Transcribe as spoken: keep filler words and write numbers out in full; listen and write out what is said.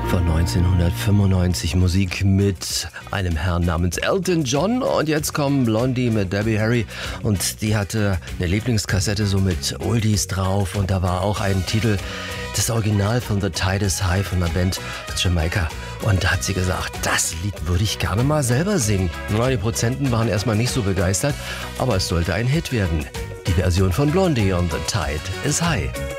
Von neunzehnhundertfünfundneunzig Musik mit einem Herrn namens Elton John. Und jetzt kommen Blondie mit Debbie Harry. Und die hatte eine Lieblingskassette so mit Oldies drauf. Und da war auch ein Titel, das Original von The Tide is High von der Band Jamaica. Und da hat sie gesagt, das Lied würde ich gerne mal selber singen. Na, die Prozenten waren erstmal nicht so begeistert, aber es sollte ein Hit werden. Die Version von Blondie und The Tide is High.